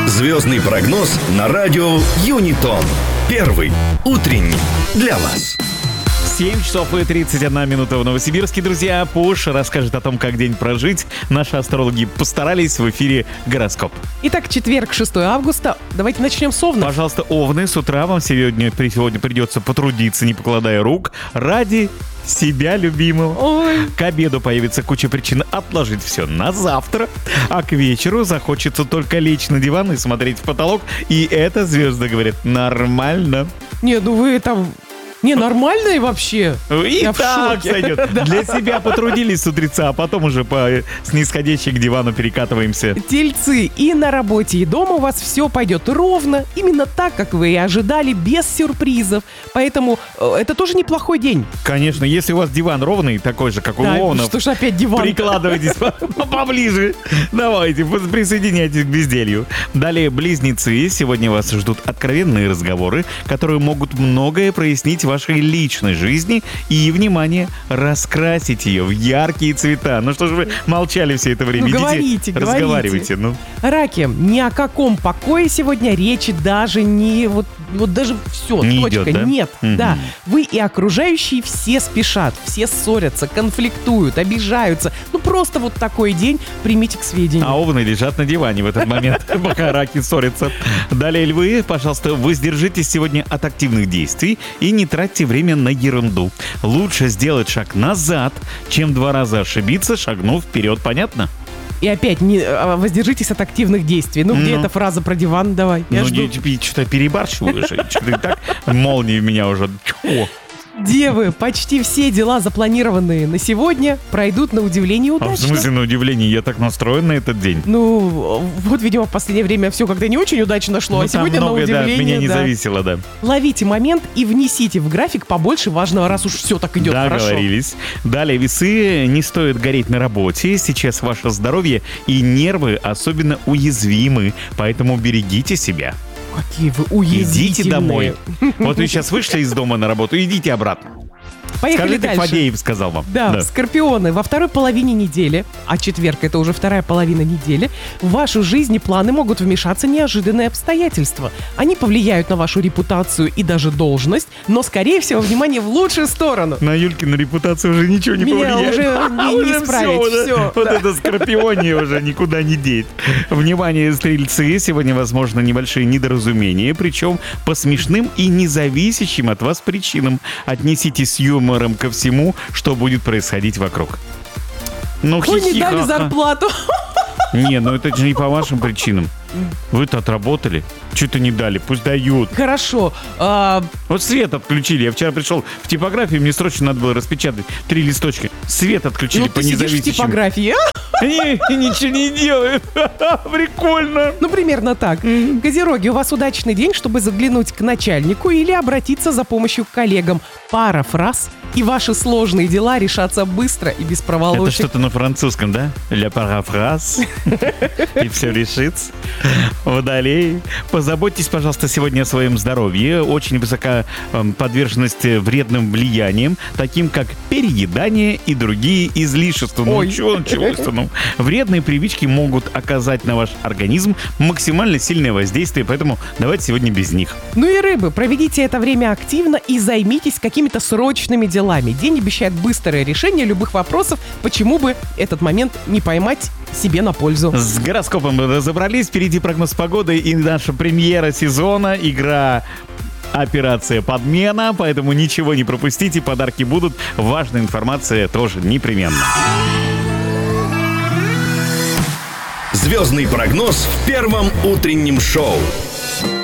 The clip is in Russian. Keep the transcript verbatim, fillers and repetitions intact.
Звездный прогноз на радио Юнитон. Первый утренний для вас. семь часов и тридцать одна минута в Новосибирске, друзья. Пуш расскажет о том, как день прожить. Наши астрологи постарались. В эфире гороскоп. Итак, четверг, шестого августа. Давайте начнем с Овна. Пожалуйста, Овны, с утра вам сегодня, сегодня придется потрудиться, не покладая рук, ради себя любимого. Ой. К обеду появится куча причин отложить все на завтра, а к вечеру захочется только лечь на диван и смотреть в потолок. И это, звезды говорят, нормально. Не, ну вы там... Не, нормально и вообще. И Я в так шоке. сойдет. Да. Для себя потрудились с утреца, а потом уже по снисходящей к дивану перекатываемся. Тельцы, и на работе, и дома у вас все пойдет ровно, именно так, как вы и ожидали, без сюрпризов. Поэтому э, это тоже неплохой день. Конечно, если у вас диван ровный, такой же, как у Да, Овнов, что ж опять диван? прикладывайтесь по- поближе. Давайте, присоединяйтесь к безделью. Далее, близнецы. Сегодня вас ждут откровенные разговоры, которые могут многое прояснить в вашей личной жизни и, внимание, раскрасить ее в яркие цвета. Ну что же вы молчали все это время? Ну, Идите, говорите, разговаривайте. Ну. Раки, ни о каком покое сегодня речи даже не... Вот, вот даже все, Не точка, идет, да? нет. Мгм. Да, вы и окружающие все спешат, все ссорятся, конфликтуют, обижаются. Ну просто вот такой день примите к сведению. А овны лежат на диване в этот момент, пока раки ссорятся. Далее, львы, пожалуйста, воздержитесь сегодня от активных действий и не тратьте время на ерунду. Лучше сделать шаг назад, чем два раза ошибиться, шагнув вперед. Понятно? И опять не, а, воздержитесь от активных действий. Ну, где Ну. эта фраза про диван? Давай, я Ну, жду. я тебе что-то перебарщиваю уже. Что-то и так молнии в меня уже. О, Девы, почти все дела, запланированные на сегодня, пройдут на удивление а в удачно. смысле, на удивление, я так настроен на этот день. Ну, вот, видимо, в последнее время все как-то не очень удачно шло, Ну, а там сегодня на многое, да, от удивление, меня не да. зависело, да. Ловите момент и внесите в график побольше важного, раз уж все так идет хорошо. Договорились. Далее, весы, не стоит гореть на работе. Сейчас ваше здоровье и нервы особенно уязвимы, поэтому берегите себя. Какие вы уязвительные. Идите домой. Вот вы сейчас вышли из дома на работу, идите обратно. Поехали Скажи, как дальше. Фадеев сказал вам. Да, скорпионы, во второй половине недели, а четверг это уже вторая половина недели, в вашу жизнь и планы могут вмешаться неожиданные обстоятельства. Они повлияют на вашу репутацию и даже должность, но, скорее всего, внимание в лучшую сторону. На Юлькину репутацию уже ничего не Меня повлияет. уже не- не Уже исправить, всё, всё, Вот да. это скорпионие уже никуда не деть. Внимание, стрельцы, сегодня возможно небольшие недоразумения, причем по смешным и независящим от вас причинам. Отнеситесь с юмором ко всему, что будет происходить вокруг. Ну, Вы не дали хихи-ха-ха. зарплату. Не, ну это же не по вашим причинам. Вы-то отработали. Что-то не дали, пусть дают. Хорошо. а, Вот свет отключили. Я вчера пришел в типографию, мне срочно надо было распечатать три листочка. Свет отключили ну, по ты сидишь в независящим. типографии, а? Они ничего не делают. Прикольно. Ну, примерно так. Козероги, у вас удачный день, чтобы заглянуть к начальнику или обратиться за помощью к коллегам. Пара фраз, и ваши сложные дела решатся быстро и без Это проволочек. что-то на французском, да? Ля парафраз. И все решится. Водолей. Позаботьтесь, пожалуйста, сегодня о своем здоровье. Очень высока эм, подверженность вредным влияниям, таким как переедание и другие излишества. Ну, Ой. чего, чего, ну, вредные привычки могут оказать на ваш организм максимально сильное воздействие, поэтому давайте сегодня без них. Ну и рыбы, проведите это время активно и займитесь какими-то срочными делами. День обещает быстрое решение любых вопросов, почему бы этот момент не поймать себе на пользу. С гороскопом разобрались. Впереди прогноз погоды и наша премьера сезона. Игра «Операция подмена». Поэтому ничего не пропустите. Подарки будут. Важная информация тоже непременно. Звездный прогноз в первом утреннем шоу.